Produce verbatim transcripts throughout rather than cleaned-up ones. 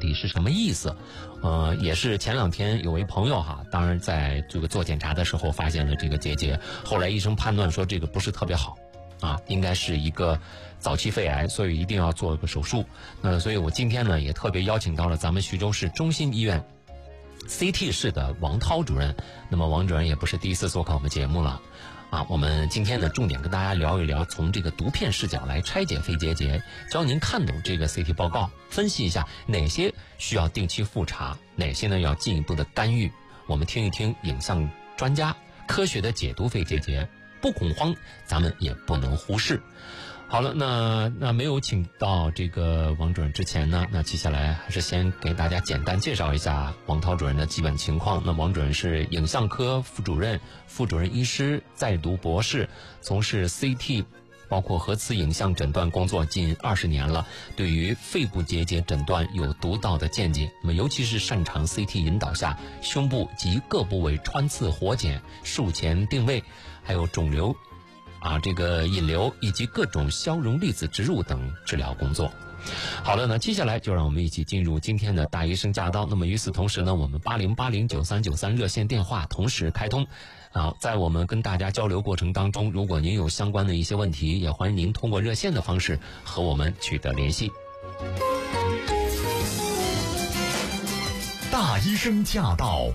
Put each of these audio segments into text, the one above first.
底是什么意思？呃，也是前两天有位朋友哈，当然在这个做检查的时候发现了这个结节，后来医生判断说这个不是特别好。啊，应该是一个早期肺癌，所以一定要做个手术。那所以我今天呢也特别邀请到了咱们徐州市中心医院 C T 室的王涛主任。那么王主任也不是第一次做客我们节目了啊。我们今天呢重点跟大家聊一聊，从这个读片视角来拆解肺结节，教您看懂这个 C T 报告，分析一下哪些需要定期复查，哪些呢要进一步的干预。我们听一听影像专家科学的解读肺结节。不恐慌，咱们也不能忽视。好了，那那没有请到这个王主任之前呢，那接下来还是先给大家简单介绍一下王涛主任的基本情况。那王主任是影像科副主任、副主任医师，在读博士，从事 C T 包括核磁影像诊断工作近二十年了，对于肺部结节诊断有独到的见解。那么尤其是擅长 C T 引导下胸部及各部位穿刺活检、术前定位，还有肿瘤啊这个引流以及各种消融粒子植入等治疗工作。好的，那接下来就让我们一起进入今天的大医生驾到。那么与此同时呢，我们八零八零九三九三热线电话同时开通。啊，在我们跟大家交流过程当中，如果您有相关的一些问题，也欢迎您通过热线的方式和我们取得联系。 大医生驾到。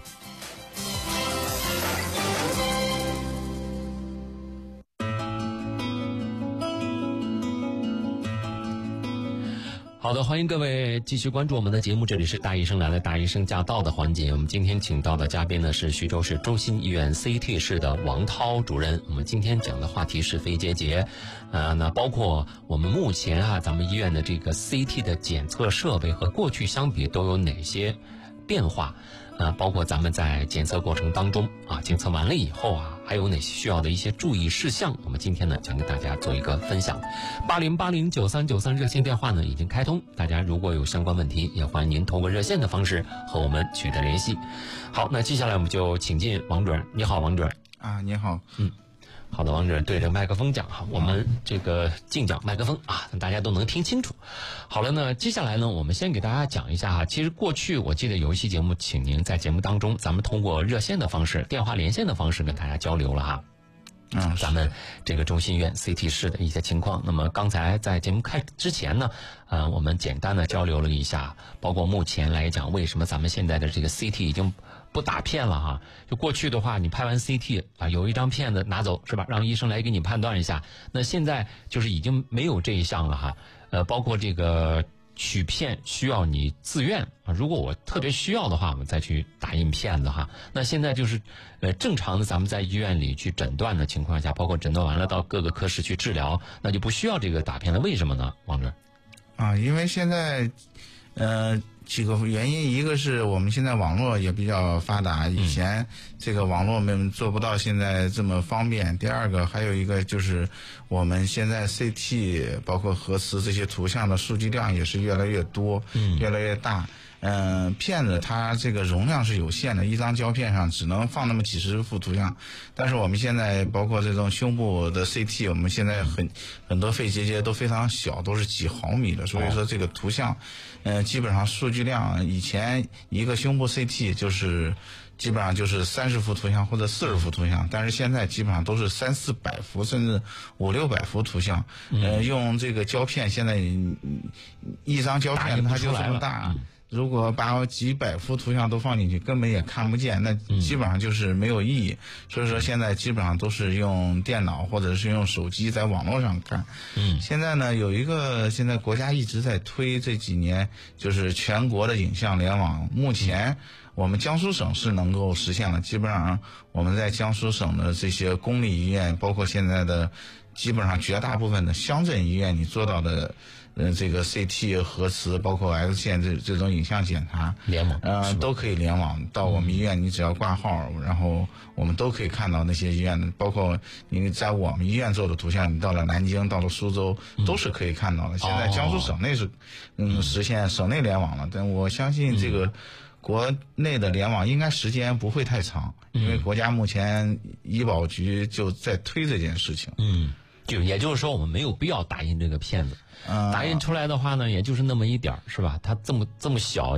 好的，欢迎各位继续关注我们的节目，这里是大医生来了，大医生驾到的环节。我们今天请到的嘉宾呢是徐州市中心医院 C T 室的王涛主任。我们今天讲的话题是肺结节，呃，那包括我们目前啊，咱们医院的这个 C T 的检测设备和过去相比都有哪些变化？呃，包括咱们在检测过程当中啊，检测完了以后啊，还有哪些需要的一些注意事项？我们今天呢，将跟大家做一个分享。八零八零九三九三热线电话呢已经开通，大家如果有相关问题，也欢迎您通过热线的方式和我们取得联系。好，那接下来我们就请进王主任。你好，王主任。 啊，你好。 嗯。好的，王主任对着麦克风讲哈，我们这个近讲麦克风啊，大家都能听清楚。好了呢，接下来呢，我们先给大家讲一下哈。其实过去我记得有一期节目，请您在节目当中，咱们通过热线的方式、电话连线的方式跟大家交流了哈。嗯，咱们这个中心医院 C T 室的一些情况。那么刚才在节目开之前呢，呃，我们简单的交流了一下，包括目前来讲，为什么咱们现在的这个 C T 已经不打片了哈？就过去的话，你拍完 C T 啊，有一张片子拿走是吧？让医生来给你判断一下。那现在就是已经没有这一项了哈。呃，包括这个取片需要你自愿啊，如果我特别需要的话，我们再去打印片子哈。那现在就是呃正常的咱们在医院里去诊断的情况下，包括诊断完了到各个科室去治疗，那就不需要这个打片了。为什么呢，王主任？ 啊，因为现在呃几个原因，一个是我们现在网络也比较发达，以前这个网络我们做不到现在这么方便。第二个还有一个就是我们现在 C T 包括核磁这些图像的数据量也是越来越多，嗯，越来越大。嗯、呃，片子它这个容量是有限的，一张胶片上只能放那么几十幅图像。但是我们现在包括这种胸部的 C T， 我们现在很很多肺结节都非常小，都是几毫米的，所以说这个图像，呃，基本上数据量以前一个胸部 C T 就是基本上就是三十幅图像或者四十幅图像，但是现在基本上都是三四百幅甚至五六百幅图像。呃，用这个胶片，现在一张胶片它就这么大。如果把几百幅图像都放进去，根本也看不见，那基本上就是没有意义。嗯、所以说现在基本上都是用电脑或者是用手机在网络上看。嗯，现在呢有一个，现在国家一直在推，这几年就是全国的影像联网。目前我们江苏省是能够实现了，基本上我们在江苏省的这些公立医院，包括现在的基本上绝大部分的乡镇医院，你做到的。呃，这个 C T 核磁包括 X 线这这种影像检查联网， 呃，都可以联网到我们医院，你只要挂号，然后我们都可以看到那些医院的，包括你在我们医院做的图像，你到了南京、到了苏州，都是可以看到的。现在江苏省内是嗯实现省内联网了，但我相信这个国内的联网应该时间不会太长，因为国家目前医保局就在推这件事情。 嗯。就也就是说，我们没有必要打印这个片子，打印出来的话呢，也就是那么一点儿，是吧？它这么这么小。